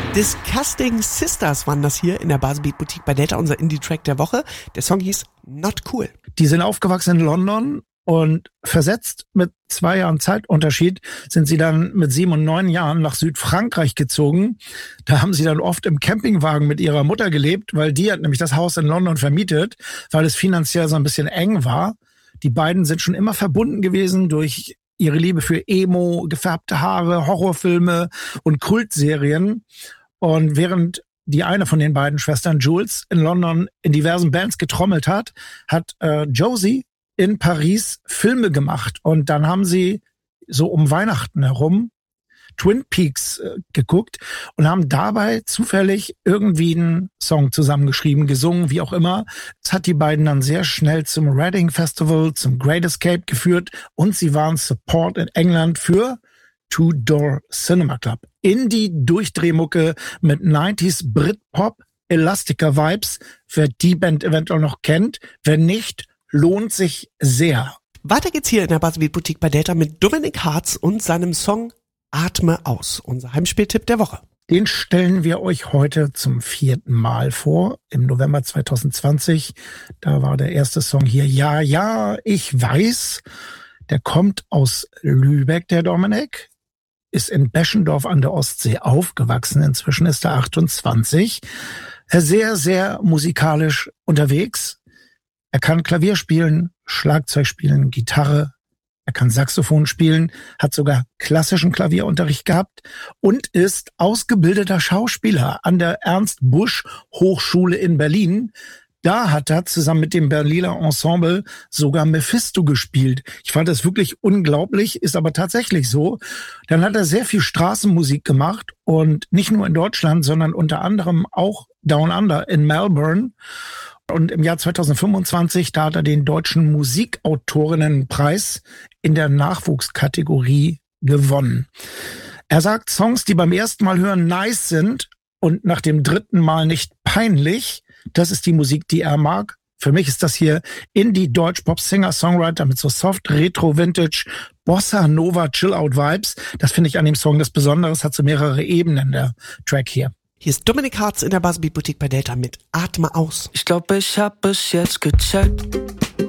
Disgusting Sisters waren das hier in der Baselbeat Boutique bei Delta, unser Indie-Track der Woche. Der Song hieß Not Cool. Die sind aufgewachsen in London und versetzt mit 2 Jahren Zeitunterschied sind sie dann mit 7 und 9 Jahren nach Südfrankreich gezogen. Da haben sie dann oft im Campingwagen mit ihrer Mutter gelebt, weil die hat nämlich das Haus in London vermietet, weil es finanziell so ein bisschen eng war. Die beiden sind schon immer verbunden gewesen durch ihre Liebe für Emo, gefärbte Haare, Horrorfilme und Kultserien. Und während die eine von den beiden Schwestern, Jules, in London in diversen Bands getrommelt hat, hat Josie in Paris Filme gemacht. Und dann haben sie so um Weihnachten herum Twin Peaks geguckt und haben dabei zufällig irgendwie einen Song zusammengeschrieben, gesungen, wie auch immer. Das hat die beiden dann sehr schnell zum Reading Festival, zum Great Escape geführt und sie waren Support in England für Two Door Cinema Club. Indie-Durchdrehmucke mit 90s Britpop, Elastica-Vibes. Wer die Band eventuell noch kennt, wer nicht, lohnt sich sehr. Weiter geht's hier in der Baselbeat Boutique bei Delta mit Dominic Hartz und seinem Song Atme aus, unser Heimspieltipp der Woche. Den stellen wir euch heute zum 4. Mal vor, im November 2020. Da war der erste Song hier, Ja, ja, ich weiß. Der kommt aus Lübeck, der Dominic. Ist in Beschendorf an der Ostsee aufgewachsen. Inzwischen ist er 28. Sehr, sehr musikalisch unterwegs. Er kann Klavier spielen, Schlagzeug spielen, Gitarre. Er kann Saxophon spielen, hat sogar klassischen Klavierunterricht gehabt und ist ausgebildeter Schauspieler an der Ernst-Busch-Hochschule in Berlin. Da hat er zusammen mit dem Berliner Ensemble sogar Mephisto gespielt. Ich fand das wirklich unglaublich, ist aber tatsächlich so. Dann hat er sehr viel Straßenmusik gemacht und nicht nur in Deutschland, sondern unter anderem auch Down Under in Melbourne. Und im Jahr 2025, da hat er den Deutschen Musikautorinnenpreis in der Nachwuchskategorie gewonnen. Er sagt, Songs, die beim ersten Mal hören nice sind und nach dem 3. Mal nicht peinlich, das ist die Musik, die er mag. Für mich ist das hier Indie-Deutsch-Pop-Singer-Songwriter mit so Soft, Retro, Vintage, Bossa Nova, Chill-Out-Vibes. Das finde ich an dem Song das Besondere. Es hat so mehrere Ebenen, der Track hier. Hier ist Dominic Hartz in der Baselbeat Boutique bei Delta mit Atme aus. Ich glaube, ich hab es jetzt gecheckt.